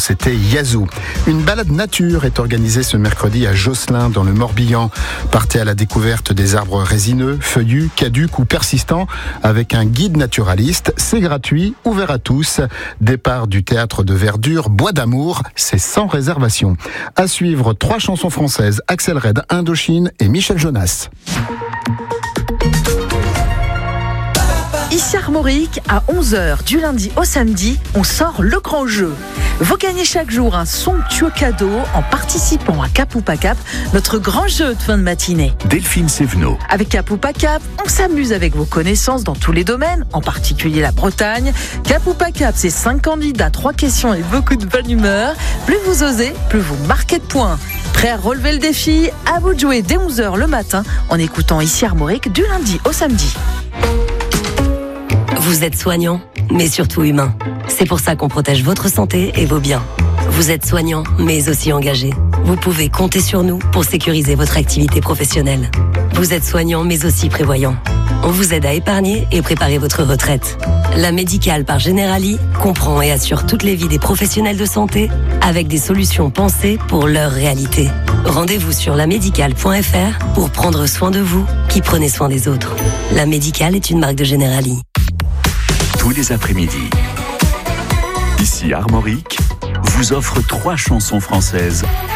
c'était Yazoo. Une balade nature est organisée ce mercredi à Josselin, dans le Morbihan. Partez à la découverte des arbres résineux, feuillus, caducs ou persistants avec un guide naturaliste. C'est gratuit, ouvert à tous. Départ du théâtre de verdure Bois d'Amour, c'est sans réservation. À suivre, 3 chansons françaises, Axel Red, Indochine et Michel Jonas. Ici Armorique, à 11h du lundi au samedi, on sort le grand jeu. Vous gagnez chaque jour un somptueux cadeau en participant à Cap ou pas Cap, notre grand jeu de fin de matinée. Delphine Sévenot. Avec Cap ou pas Cap, on s'amuse avec vos connaissances dans tous les domaines, en particulier la Bretagne. Cap ou pas Cap, c'est 5 candidats, 3 questions et beaucoup de bonne humeur. Plus vous osez, plus vous marquez de points. Prêt à relever le défi? À vous de jouer dès 11h le matin en écoutant Ici Armorique du lundi au samedi. Vous êtes soignant, mais surtout humain. C'est pour ça qu'on protège votre santé et vos biens. Vous êtes soignant, mais aussi engagé. Vous pouvez compter sur nous pour sécuriser votre activité professionnelle. Vous êtes soignant, mais aussi prévoyant. On vous aide à épargner et préparer votre retraite. La Médicale par Generali comprend et assure toutes les vies des professionnels de santé avec des solutions pensées pour leur réalité. Rendez-vous sur lamédicale.fr pour prendre soin de vous qui prenez soin des autres. La Médicale est une marque de Generali. Tous les après-midi, ici Armorique vous offre 3 chansons françaises